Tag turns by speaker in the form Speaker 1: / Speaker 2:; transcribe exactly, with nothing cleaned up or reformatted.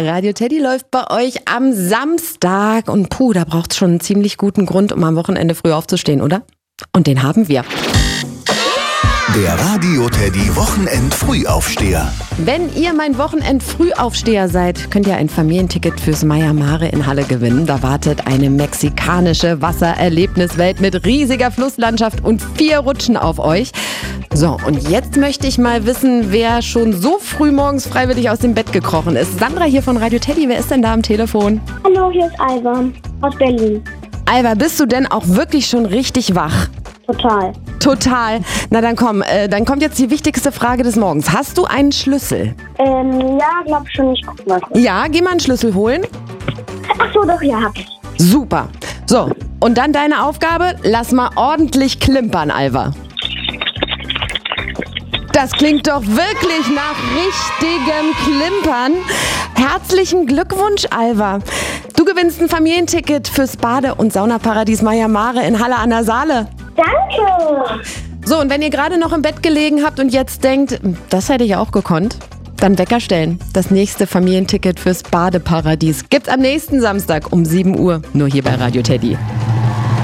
Speaker 1: Radio Teddy läuft bei euch am Samstag und puh, da braucht es schon einen ziemlich guten Grund, um am Wochenende früh aufzustehen, oder? Und den haben wir.
Speaker 2: Der Radio Teddy Wochenend-Frühaufsteher.
Speaker 1: Wenn ihr mein Wochenend-Frühaufsteher seid, könnt ihr ein Familienticket fürs Maya Mare in Halle gewinnen. Da wartet eine mexikanische Wassererlebniswelt mit riesiger Flusslandschaft und vier Rutschen auf euch. So, und jetzt möchte ich mal wissen, wer schon so früh morgens freiwillig aus dem Bett gekrochen ist. Sandra hier von Radio Teddy, wer ist denn da am Telefon?
Speaker 3: Hallo, hier ist Alva aus Berlin.
Speaker 1: Alva, bist du denn auch wirklich schon richtig wach?
Speaker 3: Total.
Speaker 1: Total. Na dann komm, äh, dann kommt jetzt die wichtigste Frage des Morgens. Hast du einen Schlüssel?
Speaker 3: Ähm, ja, glaub schon, ich guck mal.
Speaker 1: Ja, geh mal einen Schlüssel holen.
Speaker 3: Ach so, doch, ja, hab ich.
Speaker 1: Super. So, und dann deine Aufgabe, lass mal ordentlich klimpern, Alva. Das klingt doch wirklich nach richtigem Klimpern. Herzlichen Glückwunsch, Alva. Du gewinnst ein Familienticket fürs Bade- und Saunaparadies Maya Mare in Halle an der Saale.
Speaker 3: Danke.
Speaker 1: So, und wenn ihr gerade noch im Bett gelegen habt und jetzt denkt, das hätte ich auch gekonnt, dann Wecker stellen. Das nächste Familienticket fürs Badeparadies gibt's am nächsten Samstag um sieben Uhr, nur hier bei Radio Teddy.